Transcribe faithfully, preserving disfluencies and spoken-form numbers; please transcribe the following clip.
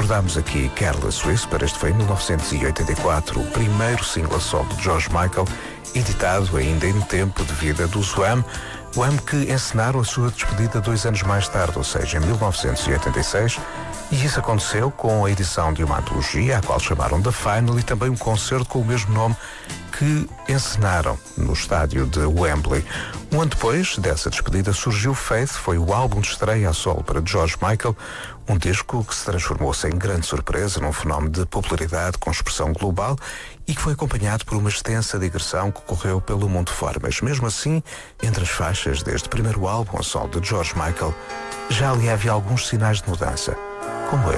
Recordámos aqui Careless Whisper. Este foi em mil novecentos e oitenta e quatro, o primeiro single solo de George Michael, editado ainda em tempo de vida do Wham. Wham que encenaram a sua despedida dois anos mais tarde, ou seja, em mil novecentos e oitenta e seis, e isso aconteceu com a edição de uma antologia, a qual chamaram The Final, e também um concerto com o mesmo nome que encenaram no estádio de Wembley. Um ano depois dessa despedida surgiu Faith, foi o álbum de estreia a solo para George Michael, um disco que se transformou sem grande surpresa num fenómeno de popularidade com expressão global e que foi acompanhado por uma extensa digressão que correu pelo mundo fora. Mas mesmo assim, entre as faixas deste primeiro álbum a solo de George Michael, já ali havia alguns sinais de mudança, como